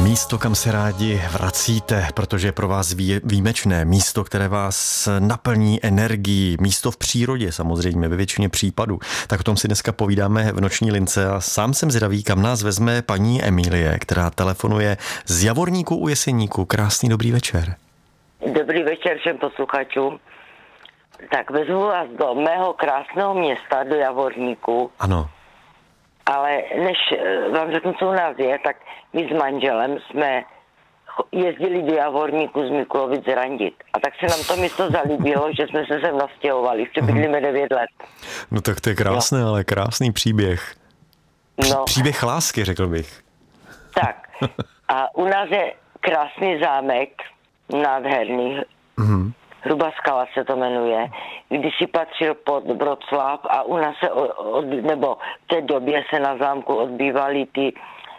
Místo, kam se rádi vracíte, protože je pro vás výjimečné, místo, které vás naplní energií, místo v přírodě samozřejmě ve většině případů. Tak o tom si dneska povídáme v Noční lince a sám jsem zvědavý, kam nás vezme paní Emilie, která telefonuje z Javorníku u Jeseníku. Krásný dobrý večer. Dobrý večer všem posluchačům. Tak vezmu vás do mého krásného města, do Javorníku. Ano. Ale než vám řeknu, co u nás je, tak my s manželem jsme jezdili do Javorníku z Mikulovic randit. A tak se nám to místo zalíbilo, že jsme se sem nastěhovali. Ještě bydlíme 9 let. No tak to je krásné, ale krásný příběh. Příběh lásky, řekl bych. Tak. A u nás je krásný zámek, nádherný. Hrubá skala se to jmenuje. Když si patřil pod Wroclaw a u nás se, nebo v té době se na zámku odbývaly ty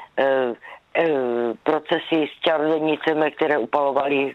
procesy s čarodějnicemi, které upalovali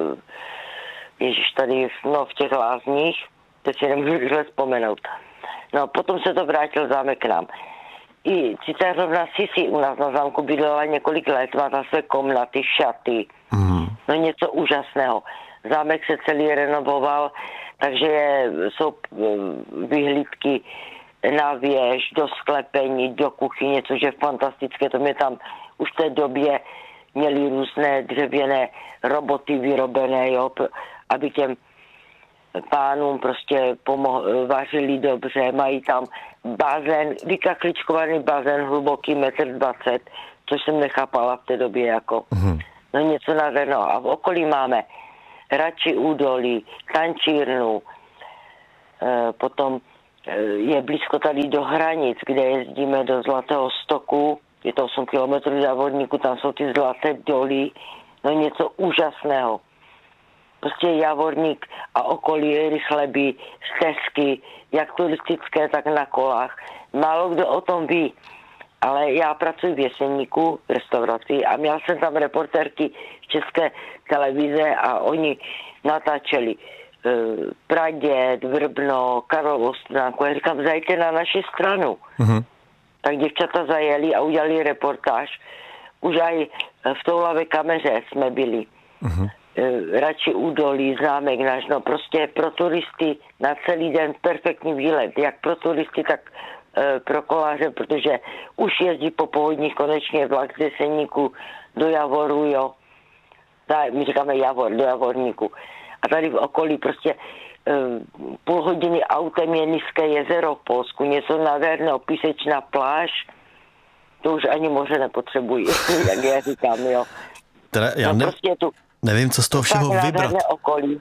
tady v těch lázních. Teď si nemůžu zle vzpomenout. No, potom se to vrátil zámek k nám. I císařovna Sisi u nás na zámku bydlela několik let, má tam své komnaty, šaty. No něco úžasného. Zámek se celý renovoval, takže jsou vyhlídky na věž, do sklepení, do kuchyně, což je fantastické. To mě tam už v té době měli různé dřevěné roboty vyrobené, jo, aby těm pánům prostě vařili dobře. Mají tam bazén, vykakličkovaný bazén hluboký 1,20 m, což jsem nechápala v té době jako. No něco nádherného. A v okolí máme Račí údolí, tančírnu, potom je blízko tady do hranic, kde jezdíme do Zlatého Stoku, je to 8 kilometrů z Javorníku, tam jsou ty zlaté doly, no něco úžasného. Prostě Javorník a okolí rychleby, stezky, jak turistické, tak na kolách. Málo kdo o tom ví, ale já pracuji v Jeseníku v restauraci a měl jsem tam reportérky z České televize a oni natáčeli Praděd, Vrbno, Karlovo Studánku. Já říkám, zajďte na naši stranu. Tak děvčata zajeli a udělali reportáž. Už aj v Toulavé kameře jsme byli. Račí údolí, zámek náš, no prostě pro turisty na celý den perfektní výlet. Jak pro turisty, tak pro koláře, protože už jezdí po povodních konečně vlak z Jeseníku do Javoru, jo. My říkáme Javor, do Javorníku. A tady v okolí prostě půl hodiny autem je Nízké jezero v Polsku, něco nádherného, písečná pláž, to už ani moře nepotřebují, jak já říkám, jo. Teda já prostě tu nevím, co z toho všeho vybrat. Okolí.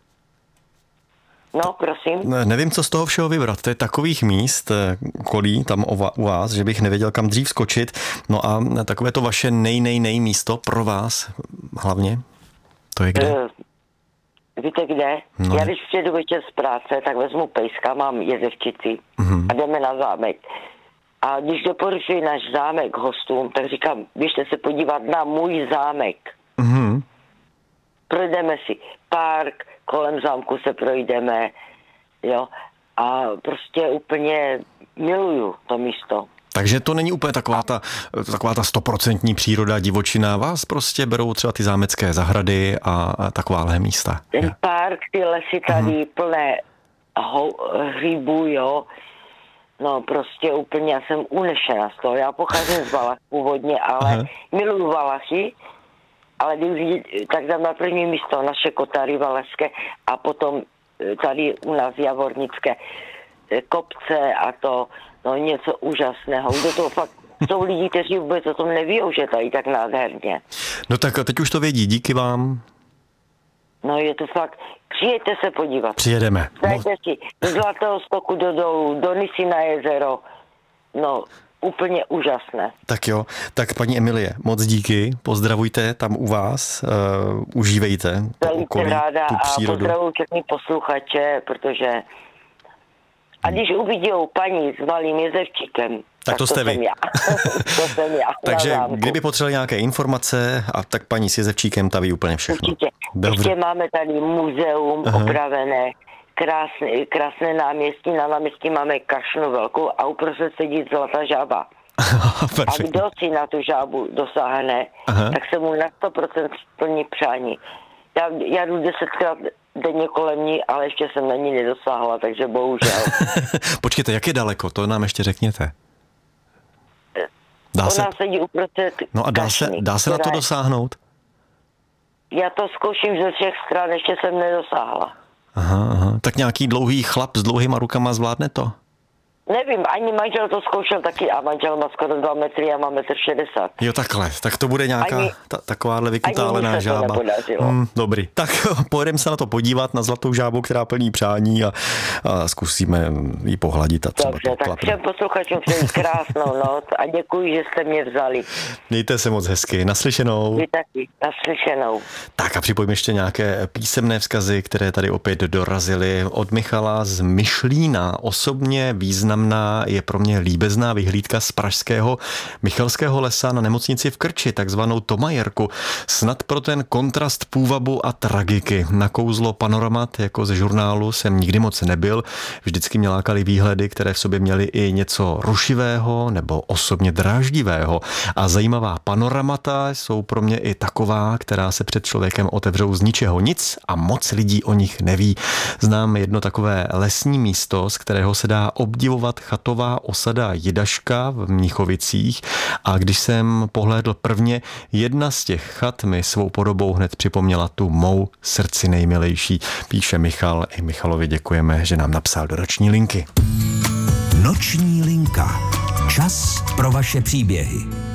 No, prosím. Nevím, co z toho všeho vybrat. To je takových míst, kolí tam u vás, že bych nevěděl, kam dřív skočit. No a takové to vaše nej místo pro vás hlavně, to je kde? Víte kde? No. Já když přijedu večer z práce, tak vezmu pejska, mám jezevčici a jdeme na zámek. A když doporučuji náš zámek hostům, tak říkám, běžte se podívat na můj zámek. Projdeme si park, kolem zámku se projdeme, jo, a prostě úplně miluju to místo. Takže to není úplně taková ta 100% příroda, divočina. Vás prostě berou třeba ty zámecké zahrady a takováhle místa. Ten park, ty lesy tady plné hřibů, jo. No prostě úplně, já jsem unešena z toho. Já pocházím z Valach původně, ale miluju Valachy. Ale tak dám na první místo naše Kotary valašské a potom tady u nás Javornické kopce a to, no něco úžasného. Do toho fakt jsou lidi, kteří vůbec o tom neví, že tady tak nádherně. No tak teď už to vědí, díky vám. No je to fakt, přijďte se podívat. Přijedeme. Dajte si z Zlatého Stoku do dolů, do Nisy na jezero, no úplně úžasné. Tak jo, tak paní Emilie, moc díky, pozdravujte tam u vás, užívejte to okolí, ráda tu přírodu. A pozdravuju všechny posluchače, protože a když uvidíou paní s malým jezevčíkem, tak to jste vy. To jsem já. Takže kdyby potřebovali nějaké informace, tak paní s jezevčíkem, ta ví úplně všechno. Určitě. Ještě máme tady muzeum opravené, krásné náměstí, na náměstí máme kašnu velkou a uprostřed sedí zlatá žába. A kdo si na tu žábu dosáhne, tak se mu na 100% splní přání. Já jdu 10krát denně kolem ní, ale ještě jsem na ní nedosáhla, takže bohužel. Počkejte, jak je daleko? To nám ještě řekněte. Ona sedí uprostřed. No a dá se na to dosáhnout? Já to zkouším ze všech stran, ještě jsem nedosáhla. Aha. Tak nějaký dlouhý chlap s dlouhýma rukama zvládne to? Nevím, ani manžel to zkoušel taky a manžel má skoro 2 metry, já mám 1,60 m. Jo, takhle, tak to bude nějaká takováhle vykutálená žába. Dobrý, tak pojedeme se na to podívat, na zlatou žábu, která plní přání a zkusíme ji pohladit a třeba dobře, to tak klapne. všem posluchačům přeji krásnou noc a děkuji, že jste mě vzali. Mějte se moc hezky, naslyšenou. Vy taky, naslyšenou. Tak a připojím ještě nějaké písemné vzkazy, které tady opět dorazily od Michala z Myšlína. Osobně významná je pro mě líbezná vyhlídka z pražského Michalského lesa na nemocnici v Krči, takzvanou Tomajerku. Snad pro ten kontrast půvabu a tragiky. Na kouzlo panoramat jako ze žurnálu jsem nikdy moc nebyl. Vždycky mě lákaly výhledy, které v sobě měly i něco rušivého nebo osobně dráždivého. A zajímavá panoramata jsou pro mě i taková, která se před člověkem otevřou z ničeho nic a moc lidí o nich neví. Znám jedno takové lesní místo, z kterého se dá obdivovat chatová osada Jidaška v Mnichovicích, a když jsem pohlédl prvně, jedna z těch chat mi svou podobou hned připomněla tu mou srdci nejmilejší. Píše Michal, i Michalovi děkujeme, že nám napsal do noční linky. Noční linka. Čas pro vaše příběhy.